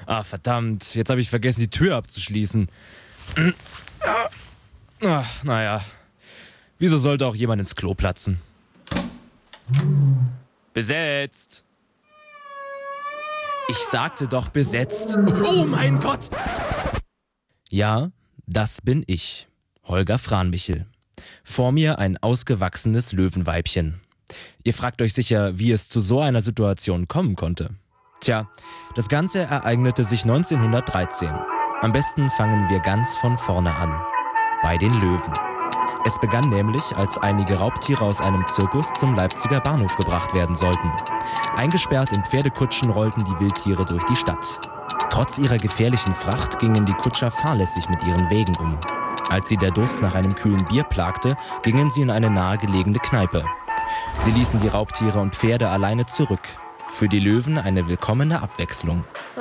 Ah, verdammt, jetzt habe ich vergessen, die Tür abzuschließen. Ach, naja. Wieso sollte auch jemand ins Klo platzen? Besetzt! Ich sagte doch besetzt. Oh mein Gott! Ja, das bin ich, Holger Franmichel. Vor mir ein ausgewachsenes Löwenweibchen. Ihr fragt euch sicher, wie es zu so einer Situation kommen konnte. Tja, das Ganze ereignete sich 1913. Am besten fangen wir ganz von vorne an. Bei den Löwen. Es begann nämlich, als einige Raubtiere aus einem Zirkus zum Leipziger Bahnhof gebracht werden sollten. Eingesperrt in Pferdekutschen rollten die Wildtiere durch die Stadt. Trotz ihrer gefährlichen Fracht gingen die Kutscher fahrlässig mit ihren Wegen um. Als sie der Durst nach einem kühlen Bier plagte, gingen sie in eine nahegelegene Kneipe. Sie ließen die Raubtiere und Pferde alleine zurück. Für die Löwen eine willkommene Abwechslung.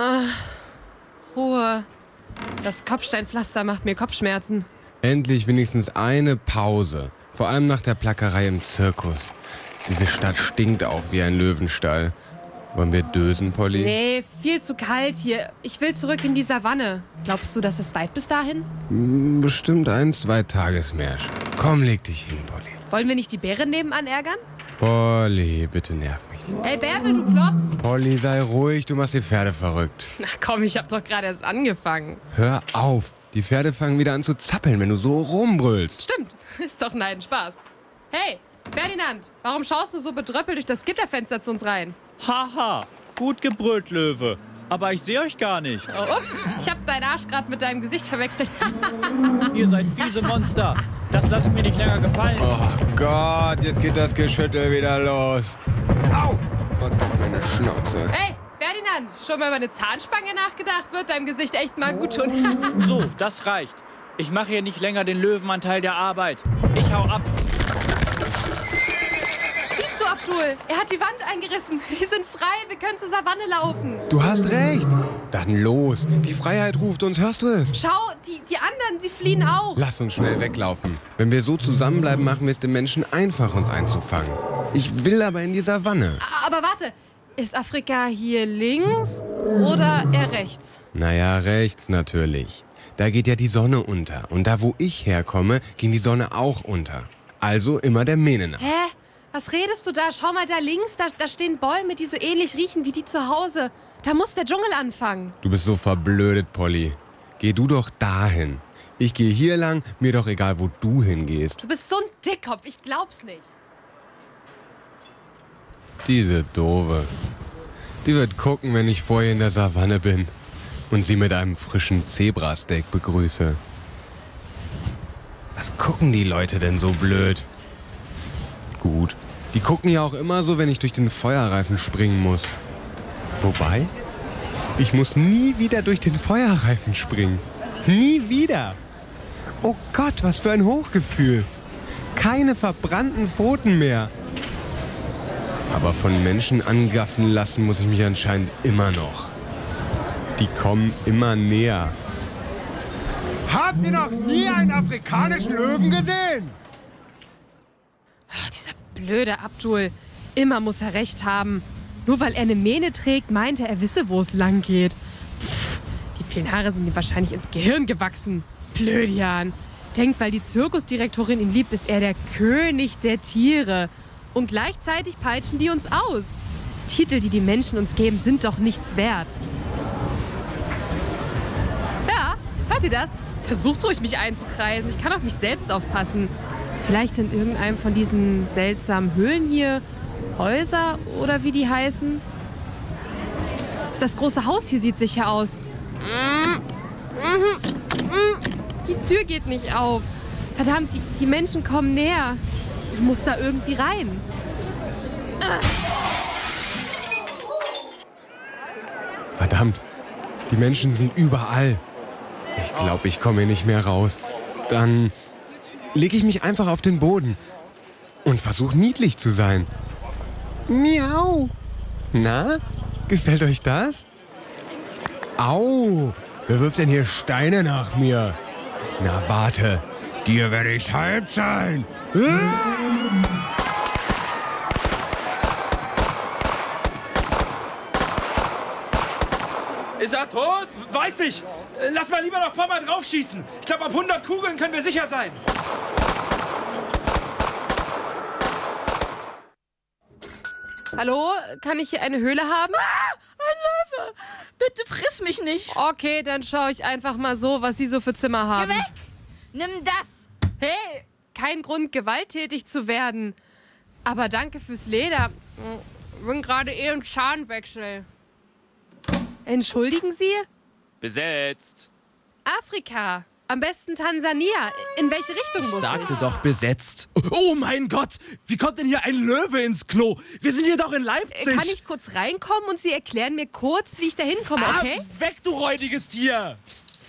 Ruhe. Das Kopfsteinpflaster macht mir Kopfschmerzen. Endlich wenigstens eine Pause. Vor allem nach der Plackerei im Zirkus. Diese Stadt stinkt auch wie ein Löwenstall. Wollen wir dösen, Polly? Nee, viel zu kalt hier. Ich will zurück in die Savanne. Glaubst du, dass es weit bis dahin? Bestimmt 1-2 Tagesmärsch. Komm, leg dich hin, Polly. Wollen wir nicht die Bären nebenan ärgern? Polly, bitte nerv mich nicht. Ey, Bärbel, du kloppst. Polly, sei ruhig, du machst die Pferde verrückt. Na komm, ich hab doch gerade erst angefangen. Hör auf. Die Pferde fangen wieder an zu zappeln, wenn du so rumbrüllst. Stimmt, ist doch nein, Spaß. Hey, Ferdinand, warum schaust du so bedröppelt durch das Gitterfenster zu uns rein? Haha, gut gebrüllt, Löwe. Aber ich sehe euch gar nicht. Oh, ups, ich hab deinen Arsch gerade mit deinem Gesicht verwechselt. Ihr seid fiese Monster. Das lasse ich mir nicht länger gefallen. Oh Gott, jetzt geht das Geschüttel wieder los. Au! Verdammt, meine Schnauze. Hey, Ferdinand, schon mal über eine Zahnspange nachgedacht? Wird deinem Gesicht echt mal gut tun. So, das reicht. Ich mache hier nicht länger den Löwenanteil der Arbeit. Ich hau ab. Siehst du, Abdul, er hat die Wand eingerissen. Wir sind frei, wir können zur Savanne laufen. Du hast recht. Dann los. Die Freiheit ruft uns, hörst du es? Schau, die anderen, sie fliehen auch. Lass uns schnell weglaufen. Wenn wir so zusammenbleiben, machen wir es den Menschen einfach, uns einzufangen. Ich will aber in die Savanne. Aber warte, ist Afrika hier links oder eher rechts? Naja, rechts natürlich. Da geht ja die Sonne unter. Und da, wo ich herkomme, ging die Sonne auch unter. Also immer der Mähne nach. Hä? Was redest du da? Schau mal da links, da stehen Bäume, die so ähnlich riechen wie die zu Hause. Da muss der Dschungel anfangen. Du bist so verblödet, Polly. Geh du doch dahin. Ich gehe hier lang, mir doch egal, wo du hingehst. Du bist so ein Dickkopf, ich glaub's nicht. Diese Doofe. Die wird gucken, wenn ich vor ihr in der Savanne bin und sie mit einem frischen Zebrasteak begrüße. Was gucken die Leute denn so blöd? Gut, die gucken ja auch immer so, wenn ich durch den Feuerreifen springen muss. Wobei, ich muss nie wieder durch den Feuerreifen springen. Nie wieder. Oh Gott, was für ein Hochgefühl. Keine verbrannten Pfoten mehr. Aber von Menschen angaffen lassen muss ich mich anscheinend immer noch. Die kommen immer näher. Habt ihr noch nie einen afrikanischen Löwen gesehen? Ach, dieser blöde Abdul. Immer muss er recht haben. Nur weil er eine Mähne trägt, meint er wisse, wo es lang geht. Pff, die vielen Haare sind ihm wahrscheinlich ins Gehirn gewachsen. Blödian. Denkt, weil die Zirkusdirektorin ihn liebt, ist er der König der Tiere. Und gleichzeitig peitschen die uns aus. Titel, die die Menschen uns geben, sind doch nichts wert. Ja, hört ihr das? Versucht ruhig, mich einzukreisen. Ich kann auf mich selbst aufpassen. Vielleicht in irgendeinem von diesen seltsamen Höhlen hier. Häuser oder wie die heißen. Das große Haus hier sieht sicher aus. Die Tür geht nicht auf. Verdammt, die Menschen kommen näher. Ich muss da irgendwie rein. Verdammt, die Menschen sind überall. Ich glaube, ich komme hier nicht mehr raus. Dann lege ich mich einfach auf den Boden und versuche niedlich zu sein. Miau. Na, gefällt euch das? Au, wer wirft denn hier Steine nach mir? Na warte, dir werde ich halb sein. Ist er tot? Weiß nicht. Lass mal lieber noch ein paar Mal draufschießen. Ich glaube, ab 100 Kugeln können wir sicher sein. Hallo, kann ich hier eine Höhle haben? Ein Löwe! Bitte friss mich nicht. Okay, dann schaue ich einfach mal so, was Sie so für Zimmer haben. Geh weg! Nimm das! Hey, kein Grund, gewalttätig zu werden. Aber danke fürs Leder. Bin gerade im Zahnwechsel. Entschuldigen Sie? Besetzt. Afrika. Am besten Tansania. In welche Richtung muss Sagte ich? doch besetzt. Oh mein Gott, wie kommt denn hier ein Löwe ins Klo? Wir sind hier doch in Leipzig. Kann ich kurz reinkommen und Sie erklären mir kurz, wie ich da hinkomme, okay? Weg, du räudiges Tier.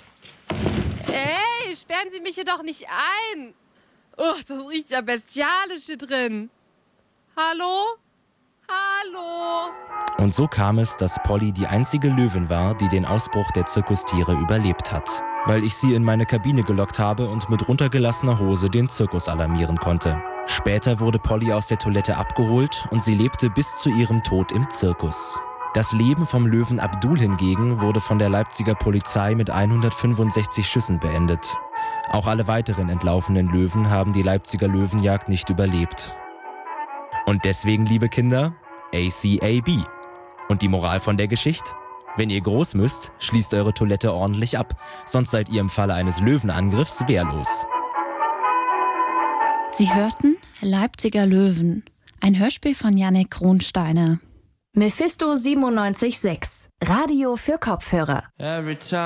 Ey, sperren Sie mich hier doch nicht ein. Oh, das riecht ja bestialisch hier drin. Hallo? Hallo? Und so kam es, dass Polly die einzige Löwin war, die den Ausbruch der Zirkustiere überlebt hat. Weil ich sie in meine Kabine gelockt habe und mit runtergelassener Hose den Zirkus alarmieren konnte. Später wurde Polly aus der Toilette abgeholt und sie lebte bis zu ihrem Tod im Zirkus. Das Leben vom Löwen Abdul hingegen wurde von der Leipziger Polizei mit 165 Schüssen beendet. Auch alle weiteren entlaufenen Löwen haben die Leipziger Löwenjagd nicht überlebt. Und deswegen, liebe Kinder, ACAB. Und die Moral von der Geschichte? Wenn ihr groß müsst, schließt eure Toilette ordentlich ab, sonst seid ihr im Falle eines Löwenangriffs wehrlos. Sie hörten Leipziger Löwen, ein Hörspiel von Jannik Kronsteiner. Mephisto 97.6, Radio für Kopfhörer.